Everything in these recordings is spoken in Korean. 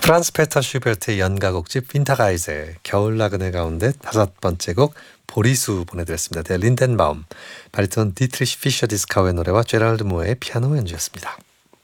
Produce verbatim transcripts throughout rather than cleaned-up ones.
프란스 페터 슈베르트의 연가곡집 윈터가이제 겨울 나그네 가운데 다섯 번째 곡 보리수 보내드렸습니다. 대 린덴바움, 바리톤 디트리시 피셔 디스카우의 노래와 제랄드 무어의 피아노 연주였습니다.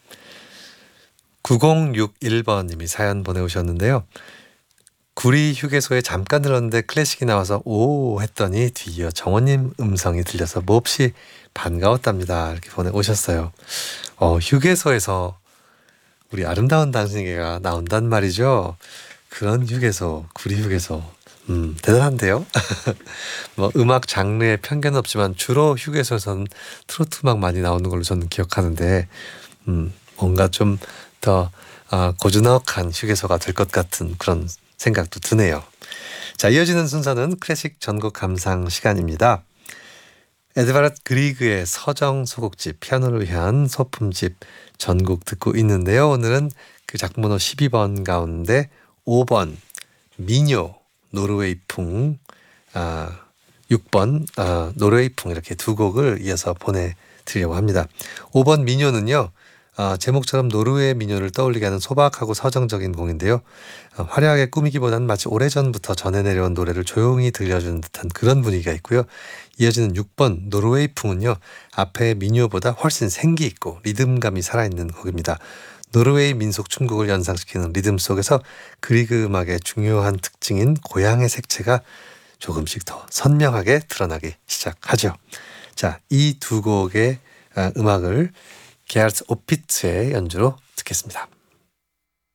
구공육일 번님이 사연 보내오셨는데요. 구리 휴게소에 잠깐 들었는데 클래식이 나와서 오 했더니 뒤이어 정원님 음성이 들려서 몹시 반가웠답니다. 이렇게 보내오셨어요. 어, 휴게소에서 우리 아름다운 당신에게가 나온단 말이죠. 그런 휴게소, 구리 휴게소. 음, 대단한데요. 뭐 음악 장르에 편견은 없지만 주로 휴게소에서는 트로트 음악 많이 나오는 걸로 저는 기억하는데 음, 뭔가 좀 더 아, 고즈넉한 휴게소가 될 것 같은 그런 생각도 드네요. 자, 이어지는 순서는 클래식 전곡 감상 시간입니다. 에드바르트 그리그의 서정 소곡집, 피아노를 위한 소품집 전곡 듣고 있는데요. 오늘은 그 작품번호 십이 번 가운데 오 번 미뇨 노르웨이풍, 아, 육 번 아, 노르웨이풍 이렇게 두 곡을 이어서 보내드리려고 합니다. 오 번 미뇨는요. 아, 제목처럼 노르웨이 민요를 떠올리게 하는 소박하고 서정적인 곡인데요. 아, 화려하게 꾸미기보다는 마치 오래전부터 전해 내려온 노래를 조용히 들려주는 듯한 그런 분위기가 있고요. 이어지는 육 번 노르웨이풍은요. 앞의 민요보다 훨씬 생기 있고 리듬감이 살아있는 곡입니다. 노르웨이 민속 춤곡을 연상시키는 리듬 속에서 그리그 음악의 중요한 특징인 고향의 색채가 조금씩 더 선명하게 드러나기 시작하죠. 자, 이 두 곡의 음악을 게하르트 오피츠의 연주로 듣겠습니다.